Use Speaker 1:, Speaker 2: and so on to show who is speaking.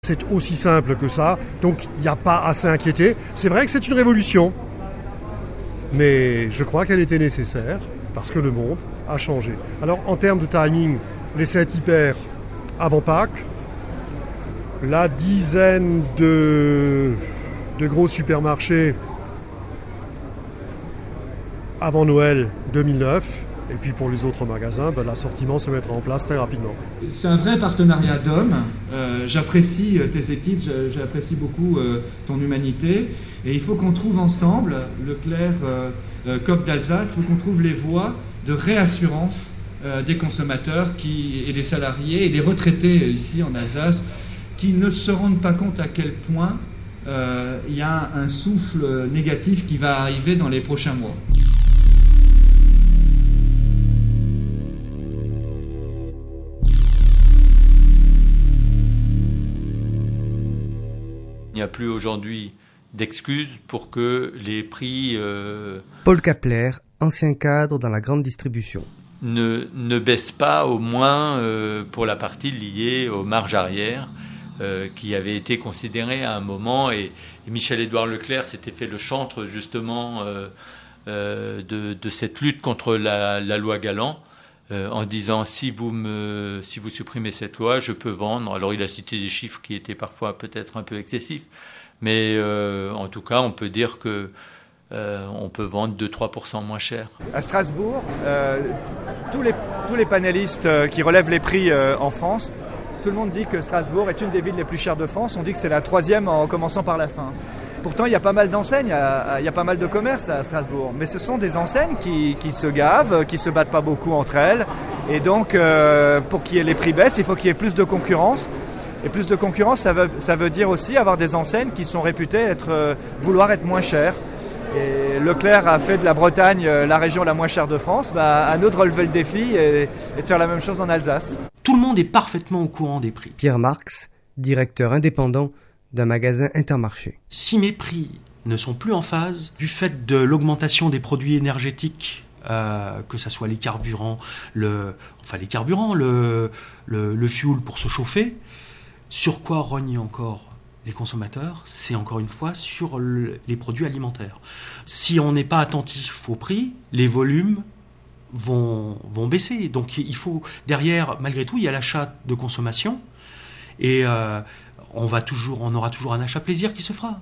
Speaker 1: C'est aussi simple que ça, donc il n'y a pas à s'inquiéter. C'est vrai que c'est une révolution, mais je crois qu'elle était nécessaire parce que le monde a changé. Alors en termes de timing, les Saint-Hyper avant Pâques, la dizaine de gros supermarchés avant Noël 2009, et puis pour les autres magasins, l'assortiment se mettra en place très rapidement.
Speaker 2: C'est un vrai partenariat d'hommes. J'apprécie tes équipes, j'apprécie beaucoup ton humanité. Et il faut qu'on trouve ensemble, Leclerc, Coop d'Alsace, il faut qu'on trouve les voies de réassurance des consommateurs et des salariés et des retraités ici en Alsace qui ne se rendent pas compte à quel point il y a un souffle négatif qui va arriver dans les prochains mois.
Speaker 3: Il n'y a plus aujourd'hui d'excuses pour que les prix
Speaker 4: Paul Kapler, ancien cadre dans la grande distribution.
Speaker 3: ne baissent pas, au moins pour la partie liée aux marges arrière qui avait été considérée à un moment. Et Michel-Édouard Leclerc s'était fait le chantre justement de cette lutte contre la loi Galland. En disant si vous supprimez cette loi, je peux vendre. Alors il a cité des chiffres qui étaient parfois peut-être un peu excessifs, mais en tout cas on peut dire que on peut vendre 2-3% moins cher.
Speaker 5: À Strasbourg, tous les panélistes qui relèvent les prix en France, tout le monde dit que Strasbourg est une des villes les plus chères de France. On dit que c'est la troisième en commençant par la fin. Pourtant, il y a pas mal d'enseignes, il y a pas mal de commerces à Strasbourg. Mais ce sont des enseignes qui se gavent, qui se battent pas beaucoup entre elles. Et donc, pour qu'il y ait les prix baissent, il faut qu'il y ait plus de concurrence. Et plus de concurrence, ça veut dire aussi avoir des enseignes qui sont réputées vouloir être moins chères. Et Leclerc a fait de la Bretagne la région la moins chère de France. À nous de relever le défi et de faire la même chose en Alsace.
Speaker 6: Tout le monde est parfaitement au courant des prix.
Speaker 4: Pierre Marx, directeur indépendant d'un magasin Intermarché. Si
Speaker 6: mes prix ne sont plus en phase du fait de l'augmentation des produits énergétiques, que ce soit les carburants, le fuel pour se chauffer, sur quoi rognent encore les consommateurs? C'est encore une fois sur les produits alimentaires. Si on n'est pas attentif au prix, les volumes vont baisser. Donc il faut, derrière, malgré tout, il y a l'achat de consommation et on aura toujours un achat plaisir qui se fera.